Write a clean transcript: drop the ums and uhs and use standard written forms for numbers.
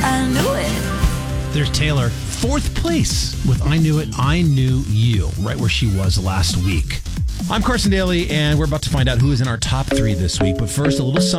I knew it. There's Taylor, 4th place with I Knew It, I Knew You, right where she was last week. I'm Carson Daly, and we're about to find out who is in our top 3 this week. But first, a little